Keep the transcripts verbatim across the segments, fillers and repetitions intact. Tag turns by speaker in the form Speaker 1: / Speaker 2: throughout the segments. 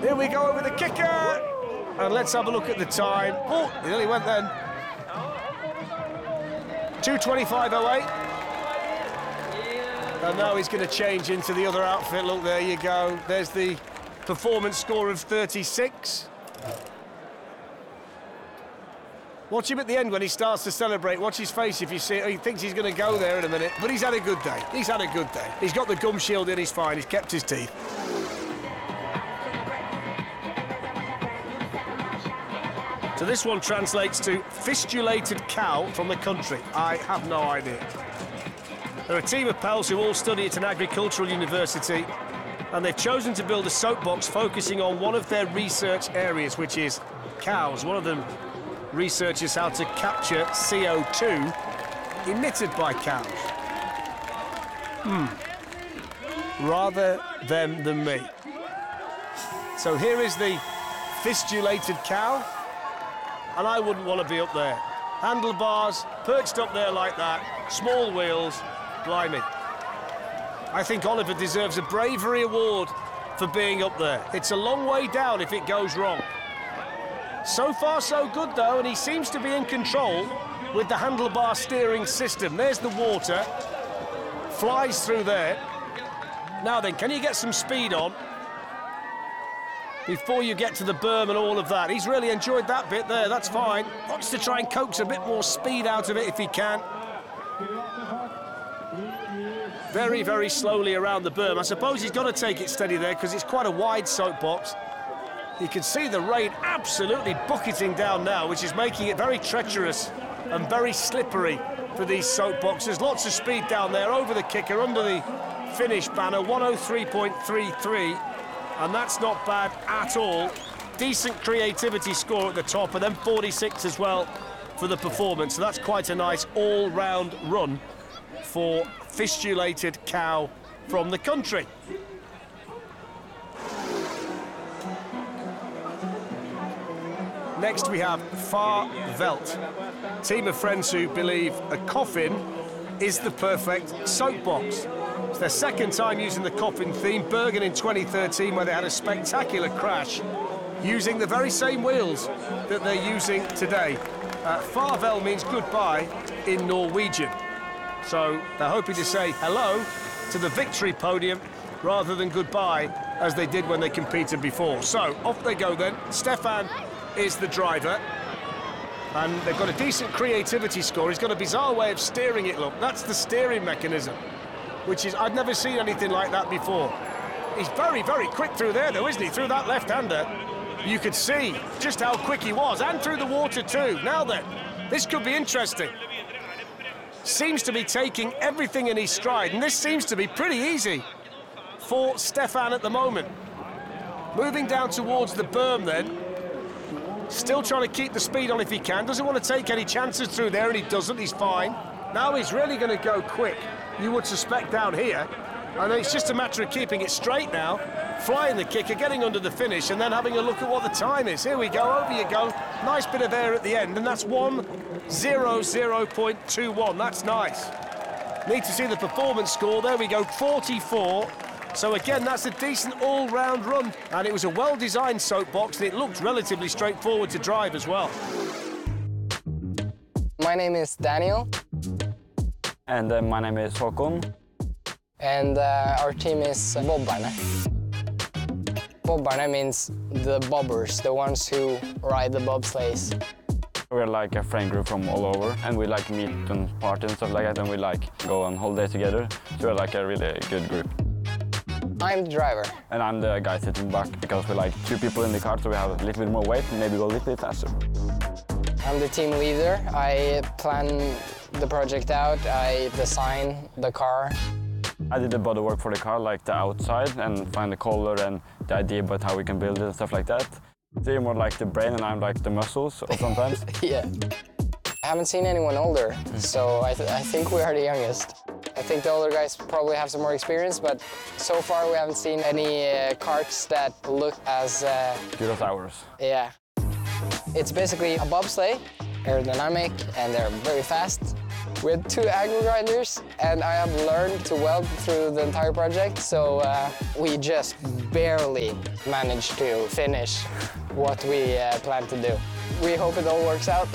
Speaker 1: Here we go over the kicker. And let's have a look at the time. Oh, he nearly went then. two twenty-five oh eight. And now he's going to change into the other outfit. Look, there you go. There's the performance score of thirty-six. Watch him at the end when he starts to celebrate. Watch his face if you see it. He thinks he's going to go there in a minute. But he's had a good day. He's had a good day. He's got the gum shield in, he's fine. He's kept his teeth. So this one translates to fistulated cow from the country. I have no idea. They're a team of pals who all study at an agricultural university, and they've chosen to build a soapbox focusing on one of their research areas, which is cows. One of them researches how to capture C O two emitted by cows. Hmm. Rather them than me. So here is the fistulated cow, and I wouldn't want to be up there. Handlebars, perched up there like that, small wheels, blimey. I think Oliver deserves a bravery award for being up there. It's a long way down if it goes wrong. So far, so good, though, and he seems to be in control with the handlebar steering system. There's the water. Flies through there. Now then, can you get some speed on before you get to the berm and all of that? He's really enjoyed that bit there, that's fine. Wants to try and coax a bit more speed out of it if he can. Very, very slowly around the berm. I suppose he's got to take it steady there because it's quite a wide soapbox. You can see the rain absolutely bucketing down now, which is making it very treacherous and very slippery for these soapboxes. Lots of speed down there, over the kicker, under the finish banner, one oh three point three three, and that's not bad at all. Decent creativity score at the top, and then forty-six as well for the performance. So that's quite a nice all-round run for fistulated cow from the country. Next we have Far Veld, team of friends who believe a coffin is the perfect soapbox. It's their second time using the coffin theme. Bergen in twenty thirteen, where they had a spectacular crash using the very same wheels that they're using today. Uh, Farvel means goodbye in Norwegian. So they're hoping to say hello to the victory podium rather than goodbye, as they did when they competed before. So off they go then. Stefan is the driver, and they've got a decent creativity score. He's got a bizarre way of steering it, look. That's the steering mechanism, which is, I've never seen anything like that before. He's very, very quick through there, though, isn't he? Through that left-hander. You could see just how quick he was, and through the water, too. Now then, this could be interesting. Seems to be taking everything in his stride, and this seems to be pretty easy for Stefan at the moment. Moving down towards the berm, then. Still trying to keep the speed on if he can. Doesn't want to take any chances through there, and he doesn't. He's fine. Now he's really going to go quick, you would suspect, down here. And it's just a matter of keeping it straight now, flying the kicker, getting under the finish, and then having a look at what the time is. Here we go, over you go. Nice bit of air at the end, and that's one zero zero point two one. That's nice. Need to see the performance score. There we go, forty-four. So again, that's a decent all-round run, and it was a well-designed soapbox, and it looked relatively straightforward to drive as well.
Speaker 2: My name is Daniel.
Speaker 3: And uh, my name is Håkon.
Speaker 2: And uh, our team is uh, Bobberne. Bobberne means the bobbers, the ones who ride the bobsleighs.
Speaker 3: We're like a friend group from all over, and we like meet and party and stuff like that, and we like go on holiday together. So we're like a really good group.
Speaker 2: I'm the driver.
Speaker 3: And I'm the guy sitting back, because we're like two people in the car, so we have a little bit more weight and maybe go a little bit faster.
Speaker 2: I'm the team leader. I plan the project out, I design the car.
Speaker 3: I did the body work for the car, like the outside, and find the color and the idea about how we can build it and stuff like that. They're more like the brain, and I'm like the muscles sometimes.
Speaker 2: Yeah. I haven't seen anyone older, so I, th I think we are the youngest. I think the older guys probably have some more experience, but so far we haven't seen any uh, carts that look as... Uh,
Speaker 3: good as ours.
Speaker 2: Yeah. It's basically a bobsleigh, aerodynamic, and they're very fast. We had two angle grinders, and I have learned to weld through the entire project, so uh, we just barely managed to finish what we uh, planned to do. We hope it all works out.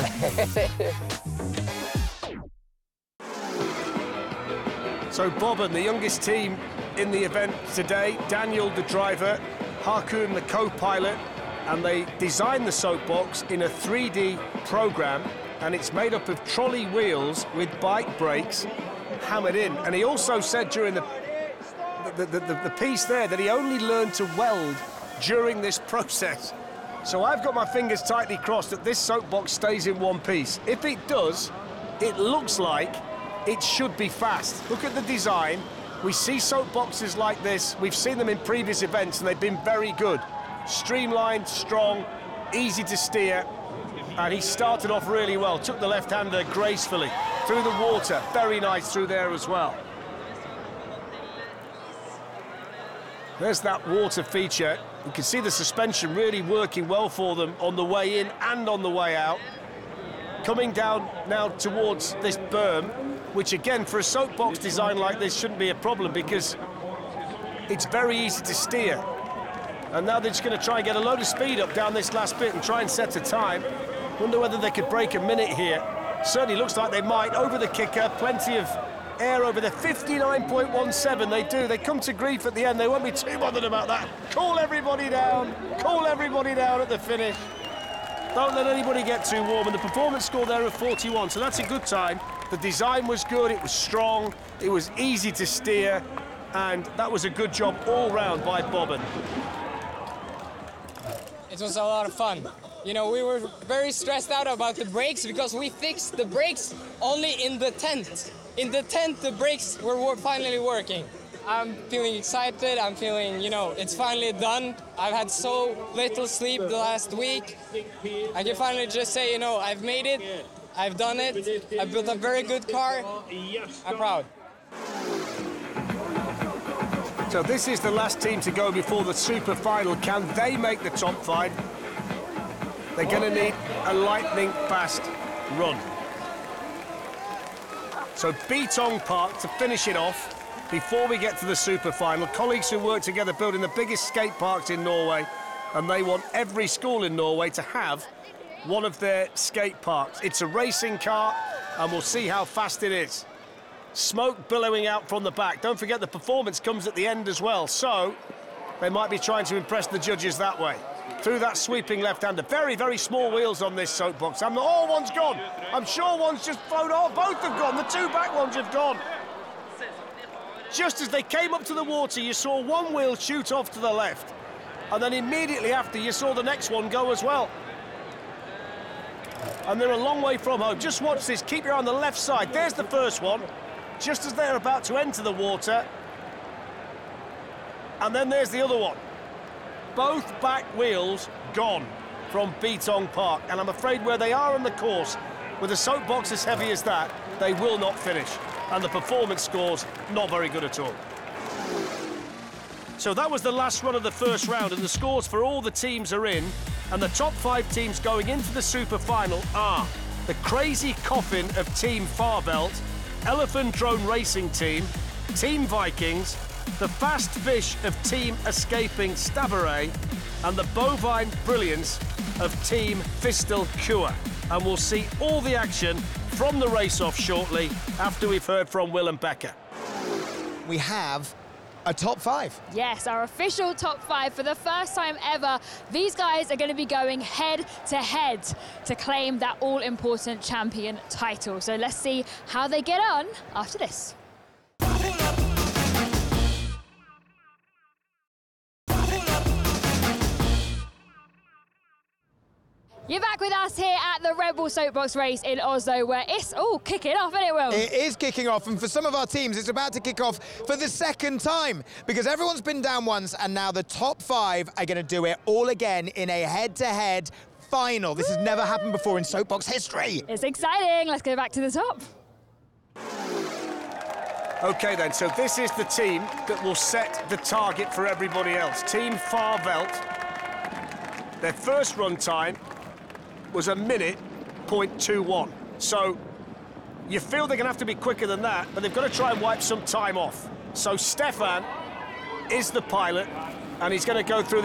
Speaker 1: So Bobbin, the youngest team in the event today, Daniel, the driver, Haakon, the co-pilot, and they designed the soapbox in a three D program, and it's made up of trolley wheels with bike brakes hammered in. And he also said during the, the, the, the, the piece there that he only learned to weld during this process. So I've got my fingers tightly crossed that this soapbox stays in one piece. If it does, it looks like it should be fast. Look at the design. We see soapboxes like this. We've seen them in previous events, and they've been very good. Streamlined, strong, easy to steer. And he started off really well. Took the left-hander gracefully through the water. Very nice through there as well. There's that water feature. You can see the suspension really working well for them on the way in and on the way out. Coming down now towards this berm, which again, for a soapbox design like this, shouldn't be a problem because it's very easy to steer. And now they're just going to try and get a load of speed up down this last bit and try and set a time. Wonder whether they could break a minute here. Certainly looks like they might. Over the kicker, plenty of air over there. fifty-nine point one seven, they do. They come to grief at the end. They won't be too bothered about that. Cool everybody down. Cool everybody down at the finish. Don't let anybody get too warm. And the performance score there of forty-one, so that's a good time. The design was good, it was strong, it was easy to steer, and that was a good job all round by Bobbin.
Speaker 4: It was a lot of fun. You know, we were very stressed out about the brakes because we fixed the brakes only in the tent. In the tent, the brakes were finally working. I'm feeling excited, I'm feeling, you know, it's finally done. I've had so little sleep the last week. I can finally just say, you know, I've made it, I've done it, I've built a very good car, I'm proud.
Speaker 1: So this is the last team to go before the super final. Can they make the top five? They're going to need a lightning fast run. So Beatong Park to finish it off before we get to the super final. Colleagues who work together building the biggest skate parks in Norway, and they want every school in Norway to have one of their skate parks. It's a racing car, and we'll see how fast it is. Smoke billowing out from the back. Don't forget the performance comes at the end as well, so they might be trying to impress the judges that way. Through that sweeping left-hander. Very, very small wheels on this soapbox. I'm not, oh, one's gone. I'm sure one's just flown off. Both have gone. The two back ones have gone. Just as they came up to the water, you saw one wheel shoot off to the left. And then immediately after, you saw the next one go as well. And they're a long way from home. Just watch this. Keep your eye on the left side. There's the first one. Just as they're about to enter the water. And then there's the other one. Both back wheels gone from Beatong Park. And I'm afraid where they are on the course, with a soapbox as heavy as that, they will not finish. And the performance scores, not very good at all. So that was the last run of the first round, and the scores for all the teams are in. And the top five teams going into the super final are the Crazy Coffin of Team Farbelt, Elephant Drone Racing Team, Team Vikings, the Fast Fish of Team Escaping Stabaret, and the Bovine Brilliance of Team Fistel Kua. And we'll see all the action from the race-off shortly after we've heard from Willem Becker.
Speaker 5: We have a top five.
Speaker 6: Yes, our official top five for the first time ever. These guys are going to be going head to head to claim that all-important champion title. So let's see how they get on after this. You're back with us here at the Red Bull Soapbox race in Oslo, where it's all kicking off, isn't it, Will?
Speaker 5: It is kicking off, and for some of our teams, it's about to kick off for the second time, because everyone's been down once, and now the top five are going to do it all again in a head-to-head final. This has never happened before in Soapbox history.
Speaker 6: It's exciting. Let's go back to the top.
Speaker 1: OK, then, so this is the team that will set the target for everybody else. Team Farbelt. Their first run time was a minute point two one. So You feel they're going to have to be quicker than that, but they've got to try and wipe some time off. So Stefan is the pilot, and he's going to go through the